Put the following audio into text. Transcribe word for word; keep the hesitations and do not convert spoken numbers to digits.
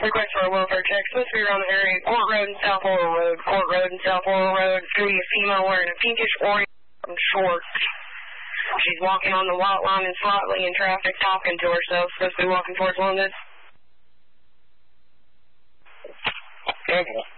Request for a welfare check. Supposed to be around the area. Court Road and South Oil Road. Court Road and South Oil Road. It's going to be a female wearing a pinkish orange shorts. She's walking on the white line and slightly in traffic, talking to herself. Supposed to be walking towards London. Okay.